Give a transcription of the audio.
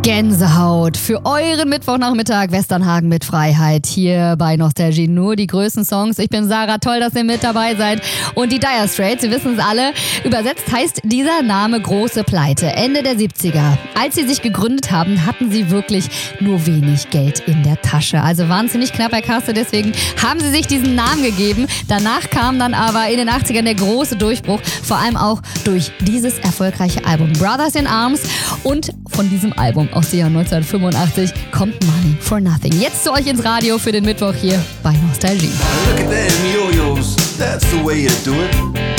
Gänsehaut für euren Mittwochnachmittag Westernhagen mit Freiheit hier bei Nostalgie. Nur die größten Songs. Ich bin Sarah, toll, dass ihr mit dabei seid. Und die Dire Straits, wir wissen es alle, übersetzt heißt dieser Name große Pleite. Ende der 70er. Als sie sich gegründet haben, hatten sie wirklich nur wenig Geld in der Tasche. Also waren ziemlich knapp bei Kasse, deswegen haben sie sich diesen Namen gegeben. Danach kam dann aber in den 80ern der große Durchbruch, vor allem auch durch dieses erfolgreiche Album Brothers in Arms. Und von diesem Album aus dem Jahr 1985 kommt Money for Nothing. Jetzt zu euch ins Radio für den Mittwoch hier bei Nostalgie. Look at them yo-yos, that's the way you do it.